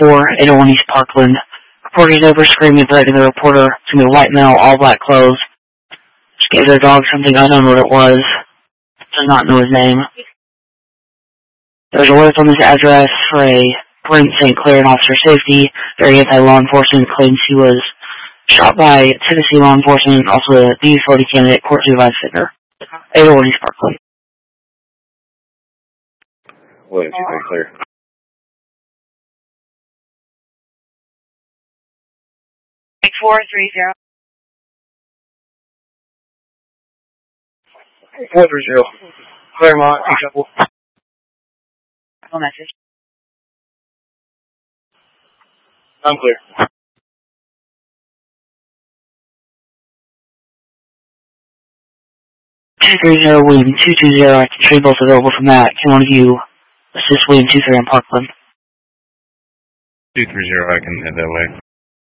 801 East Parkland. Reporter's over, screaming, threatening the reporter. It's going to be a white male, all black clothes. Just gave their dog something, I don't know what it was. Does not know his name. There's alerts on this address for a Brent St. Clair and Officer Safety. Very anti-law enforcement, claims he was shot by Tennessee law enforcement, also a D40 candidate, court supervised offender. 801 East Parkland. Williams, very clear. Take 430. 430. Claremont, example. No message. I'm clear. 230, William 220, I can trade both available from that. Can one of you assist William 23 on Parkland? 230, I can head that way.